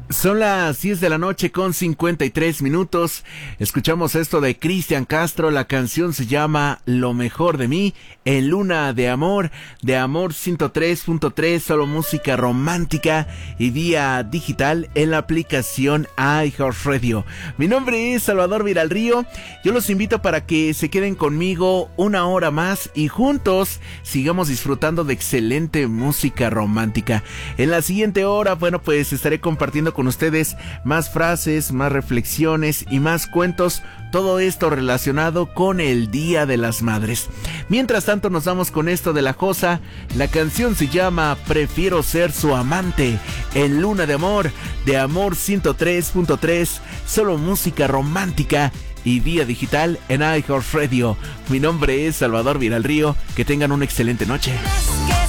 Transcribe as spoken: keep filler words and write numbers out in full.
Son las diez de la noche con cincuenta y tres minutos. Escuchamos esto de Cristian Castro. La canción se llama Lo Mejor de Mí, en Luna de Amor, de Amor ciento tres punto tres, solo música romántica y vía digital en la aplicación iHeartRadio. Mi nombre es Salvador Viralrío. Yo los invito para que se queden conmigo una hora más y juntos sigamos disfrutando de excelente música romántica. En la siguiente hora, bueno, pues estaré compartiendo con con ustedes más frases, más reflexiones y más cuentos, todo esto relacionado con el Día de las Madres. Mientras tanto nos vamos con esto de La Josa. La canción se llama Prefiero ser su amante, en Luna de Amor, de Amor ciento tres punto tres, solo música romántica y vía digital en iHeartRadio. Mi nombre es Salvador Viralrío. Que tengan una excelente noche.